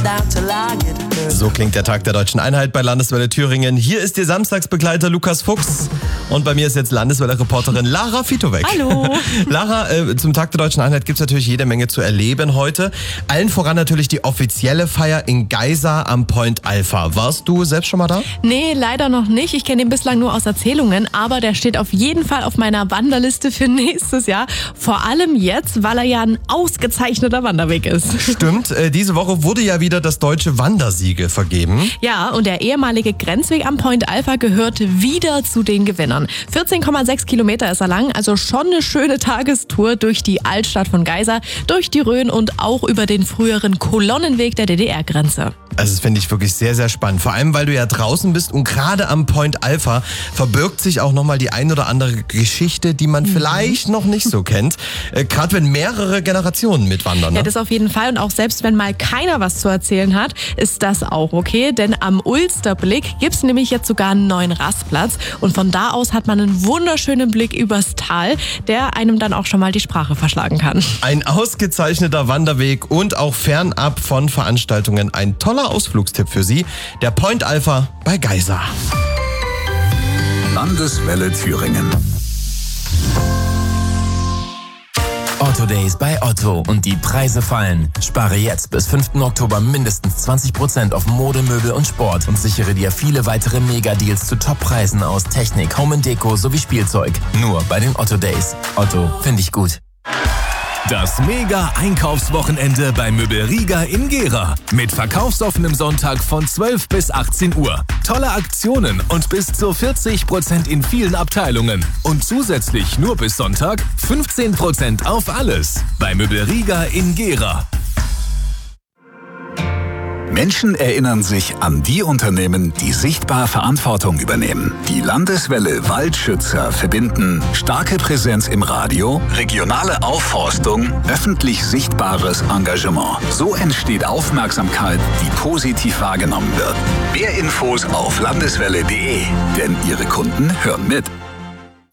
So klingt der Tag der Deutschen Einheit bei Landeswelle Thüringen. Hier ist Ihr Samstagsbegleiter Lukas Fuchs und bei mir ist jetzt Landeswelle-Reporterin Lara Fitowek. Hallo. Lara, zum Tag der Deutschen Einheit gibt es natürlich jede Menge zu erleben heute. Allen voran natürlich die offizielle Feier in Geisa am Point Alpha. Warst du selbst schon mal da? Nee, leider noch nicht. Ich kenne ihn bislang nur aus Erzählungen, aber der steht auf jeden Fall auf meiner Wanderliste für nächstes Jahr. Vor allem jetzt, weil er ja ein ausgezeichneter Wanderweg ist. Stimmt, diese Woche wurde ja wieder das deutsche Wandersiegel vergeben. Ja, und der ehemalige Grenzweg am Point Alpha gehört wieder zu den Gewinnern. 14,6 Kilometer ist er lang, also schon eine schöne Tagestour durch die Altstadt von Geisa, durch die Rhön und auch über den früheren Kolonnenweg der DDR-Grenze. Also das finde ich wirklich sehr, sehr spannend. Vor allem, weil du ja draußen bist und gerade am Point Alpha verbirgt sich auch nochmal die ein oder andere Geschichte, die man vielleicht noch nicht so kennt. Gerade wenn mehrere Generationen mitwandern. Ne? Ja, das auf jeden Fall. Und auch selbst wenn mal keiner was zu erzählen hat, ist das auch okay. Denn am Ulsterblick gibt es nämlich jetzt sogar einen neuen Rastplatz. Und von da aus hat man einen wunderschönen Blick übers Tal, der einem dann auch schon mal die Sprache verschlagen kann. Ein ausgezeichneter Wanderweg und auch fernab von Veranstaltungen ein toller Ausflugstipp für Sie, der Point Alpha bei Geisa. Landeswelle Thüringen. Otto Days bei Otto und die Preise fallen. Spare jetzt bis 5. Oktober mindestens 20% auf Mode, Möbel und Sport und sichere dir viele weitere Mega-Deals zu Top-Preisen aus Technik, Home & Deko sowie Spielzeug. Nur bei den Otto Days. Otto, finde ich gut. Das Mega-Einkaufswochenende bei Möbel Riga in Gera. Mit verkaufsoffenem Sonntag von 12 bis 18 Uhr. Tolle Aktionen und bis zu 40% in vielen Abteilungen. Und zusätzlich nur bis Sonntag 15% auf alles. Bei Möbel Riga in Gera. Menschen erinnern sich an die Unternehmen, die sichtbar Verantwortung übernehmen. Die Landeswelle Waldschützer verbinden starke Präsenz im Radio, regionale Aufforstung, öffentlich sichtbares Engagement. So entsteht Aufmerksamkeit, die positiv wahrgenommen wird. Mehr Infos auf landeswelle.de, denn Ihre Kunden hören mit.